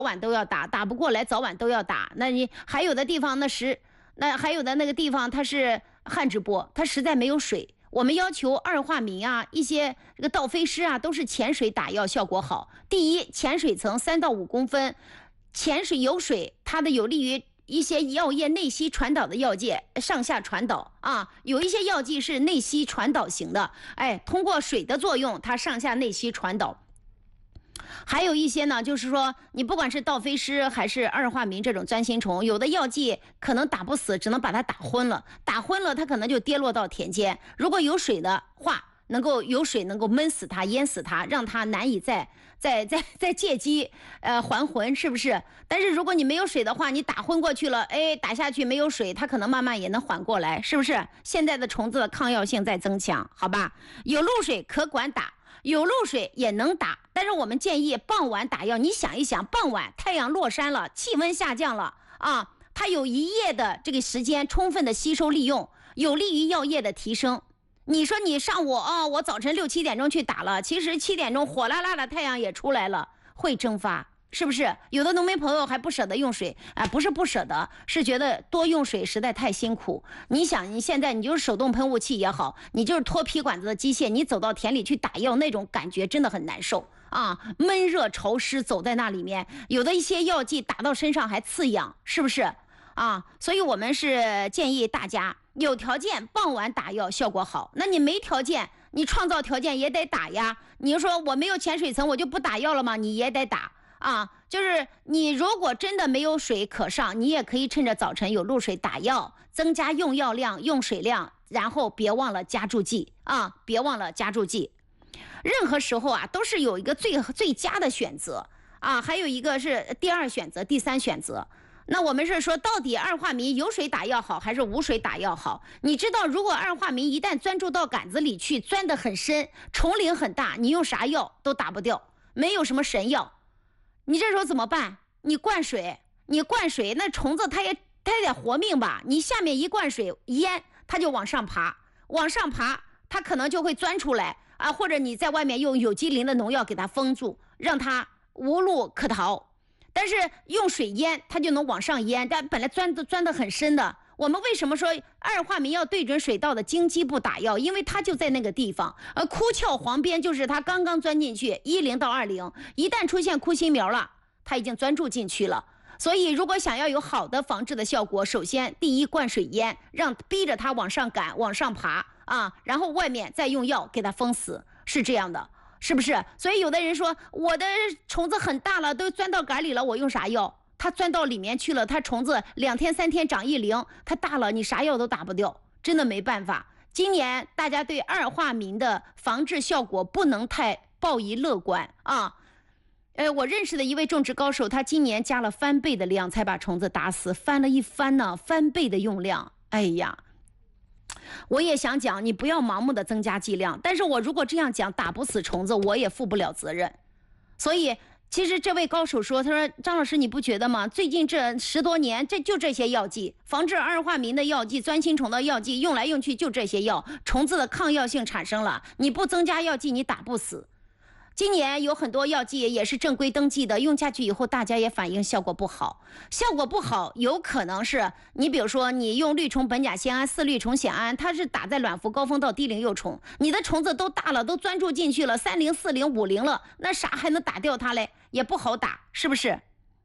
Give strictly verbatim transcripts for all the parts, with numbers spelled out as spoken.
晚都要打，打不过来早晚都要打。那你还有的地方那是，那还有的那个地方它是旱直播，它实在没有水。我们要求二化醚啊，一些这个倒飞虱啊，都是潜水打药效果好。第一，潜水层三到五公分，潜水有水，它的有利于一些药液内吸传导的药剂上下传导啊，有一些药剂是内吸传导型的，哎，通过水的作用，它上下内吸传导。还有一些呢，就是说你不管是倒飞虱还是二化醚这种钻心虫，有的药剂可能打不死，只能把它打昏了，打昏了它可能就跌落到田间。如果有水的话，能够有水能够闷死它，淹死它，让它难以再再再再借机呃还魂，是不是？但是如果你没有水的话，你打昏过去了，哎，打下去没有水，它可能慢慢也能缓过来，是不是？现在的虫子的抗药性在增强，好吧？有露水可管打，有露水也能打，但是我们建议傍晚打药。你想一想，傍晚太阳落山了，气温下降了啊，它有一夜的这个时间充分的吸收利用，有利于药液的提升。你说你上午啊、哦，我早晨六七点钟去打了，其实七点钟火辣辣的太阳也出来了，会蒸发，是不是？有的农民朋友还不舍得用水，啊、呃，不是不舍得，是觉得多用水实在太辛苦。你想，你现在你就是手动喷雾器也好，你就是脱皮管子的机械，你走到田里去打药，那种感觉真的很难受啊！闷热潮湿，走在那里面，有的一些药剂打到身上还刺痒，是不是？啊，所以我们是建议大家有条件傍晚打药效果好，那你没条件，你创造条件也得打呀。你说我没有潜水层，我就不打药了吗？你也得打啊。就是你如果真的没有水可上，你也可以趁着早晨有露水打药，增加用药量、用水量，然后别忘了加注剂啊，别忘了加注剂。任何时候啊，都是有一个最最佳的选择啊，还有一个是第二选择、第三选择。那我们是说，到底二化醚有水打药好还是无水打药好？你知道，如果二化醚一旦钻注到杆子里去，钻得很深，虫龄很大，你用啥药都打不掉，没有什么神药。你这时候怎么办？你灌水，你灌水，那虫子它也它也得活命吧？你下面一灌水淹，它就往上爬，往上爬，它可能就会钻出来啊，或者你在外面用有机磷的农药给它封住，让它无路可逃。但是用水淹，它就能往上淹，但本来钻的钻得很深的。我们为什么说二化醚要对准水稻的茎基部打药？因为它就在那个地方，而枯鞘黄边就是它刚刚钻进去，一零到二零，一旦出现枯新苗了，它已经钻注进去了。所以如果想要有好的防治的效果，首先第一灌水淹，让逼着它往上赶往上爬啊，然后外面再用药给它封死，是这样的。是不是？所以有的人说我的虫子很大了，都钻到杆里了，我用啥药？它钻到里面去了，它虫子两天三天长一龄，它大了，你啥药都打不掉，真的没办法。今年大家对二化醚的防治效果不能太抱以乐观啊。呃，我认识的一位种植高手，他今年加了翻倍的量才把虫子打死，翻了一番呢，翻倍的用量，哎呀。我也想讲，你不要盲目的增加剂量，但是我如果这样讲打不死虫子，我也负不了责任。所以其实这位高手说，他说张老师你不觉得吗？最近这十多年，这就这些药剂，防治二化醚的药剂、钻心虫的药剂，用来用去就这些药，虫子的抗药性产生了，你不增加药剂，你打不死。今年有很多药剂也是正规登记的，用下去以后大家也反映效果不好。效果不好有可能是你比如说你用绿虫苯甲酰胺、四氯虫酰胺，它是打在卵伏高峰到低龄幼虫，你的虫子都大了，都钻注进去了，三零、四零、五零了，那啥还能打掉它嘞？也不好打，是不是？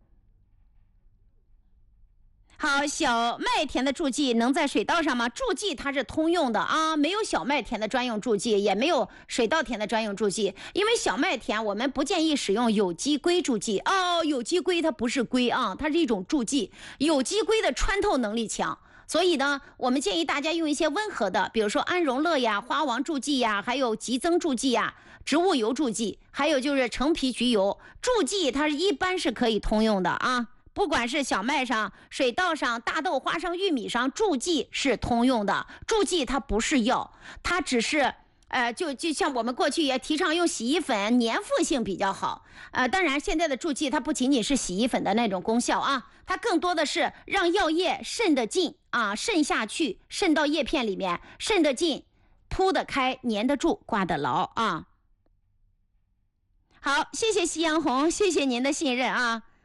好，小麦田的注剂能在水稻上吗？注剂它是通用的啊，没有小麦田的专用注剂，也没有水稻田的专用注剂。因为小麦田我们不建议使用有机硅注剂哦，有机硅它不是硅啊，它是一种注剂，有机硅的穿透能力强。所以呢，我们建议大家用一些温和的，比如说安荣乐呀、花王注剂呀，还有吉增注剂呀、植物油注剂，还有就是橙皮菊油注剂，它是一般是可以通用的啊。不管是小麦上、水稻上、大豆、花生、玉米上，注剂是通用的。注剂它不是药，它只是呃，就就像我们过去也提倡用洗衣粉，粘附性比较好。呃，当然现在的注剂它不仅仅是洗衣粉的那种功效啊，它更多的是让药液渗得进啊，渗下去，渗到叶片里面，渗得进，铺得开，粘得住，挂得牢啊。好，谢谢夕阳红，谢谢您的信任啊。